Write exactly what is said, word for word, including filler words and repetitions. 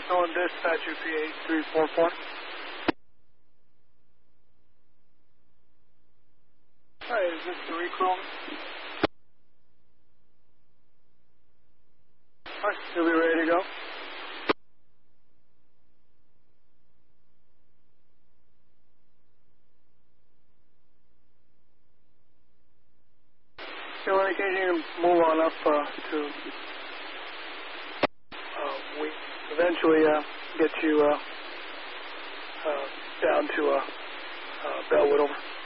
on dispatch U P eight three four four. Hi, is this the recall? Alright, you'll be ready to go. You know, I can you move on up uh, to, uh, we eventually uh, get you uh, uh, down to uh, uh, Bellwood over.